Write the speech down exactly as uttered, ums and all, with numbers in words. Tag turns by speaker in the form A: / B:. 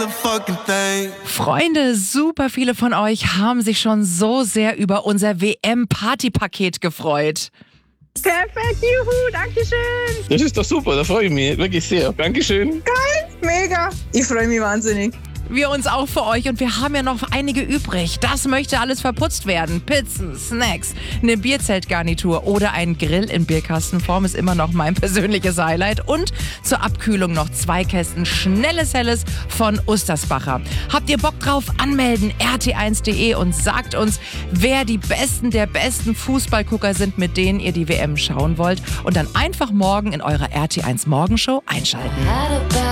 A: motherfucking thing.
B: Freunde, super viele von euch haben sich schon so sehr über unser W M-Partypaket gefreut.
C: Perfekt, juhu, dankeschön.
D: Das ist doch super, da freue ich mich wirklich sehr. Dankeschön.
C: Geil, mega. Ich freue mich wahnsinnig.
B: Wir uns auch für euch und wir haben ja noch einige übrig. Das möchte alles verputzt werden. Pizzen, Snacks, eine Bierzeltgarnitur oder ein Grill in Bierkastenform ist immer noch mein persönliches Highlight. Und zur Abkühlung noch zwei Kästen schnelles Helles von Ustersbacher. Habt ihr Bock drauf? Anmelden, r t eins punkt de und sagt uns, wer die Besten der besten Fußballgucker sind, mit denen ihr die W M schauen wollt. Und dann einfach morgen in eurer R T eins Morgenshow einschalten.